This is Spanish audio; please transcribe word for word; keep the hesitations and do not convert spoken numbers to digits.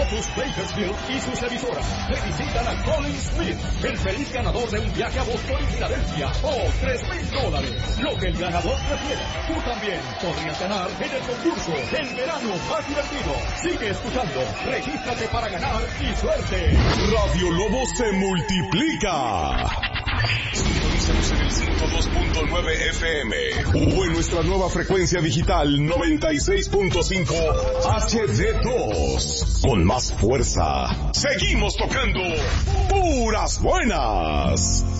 Lotus Bakersfield y sus emisoras felicitan a Colin Smith, el feliz ganador de un viaje a Boston y Filadelfia, por tres mil dólares. Lo que el ganador prefiera, tú también podrías ganar en el concurso El Verano Más Divertido. Sigue escuchando, regístrate para ganar y suerte. Radio Lobo se multiplica. Sintonízanos en el ciento dos punto nueve F M o en nuestra nueva frecuencia digital noventa y seis punto cinco H D dos. Con más fuerza, seguimos tocando puras buenas.